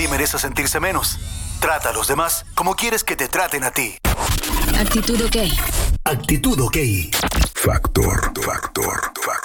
Nadie merece sentirse menos. Trata a los demás como quieres que te traten a ti. Actitud OK. Actitud OK. Factor.